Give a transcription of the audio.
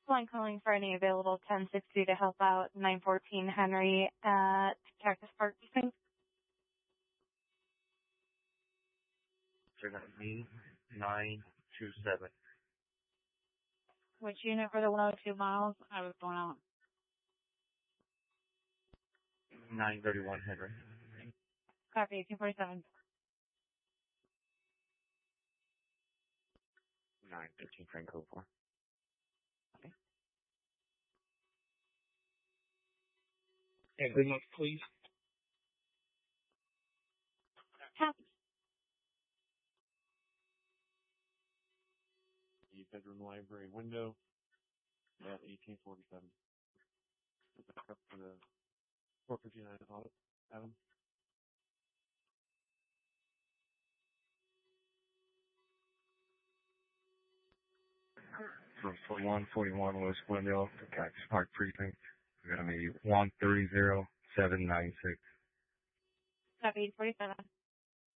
I'm calling for any available 1060 to help out 914 Henry at Cactus Park Precinct. So that means 927. Which unit for the 102 miles? I was going out. 931 Henry. Copy, 1847. 913 Frank Code 4. Okay. And good luck, please. Happy. The bedroom library window at 1847. Back up for the 459 audit, Adam. From 4141 West Glendale to Cactus Park Precinct. It's going to be 130796. Copy, 47.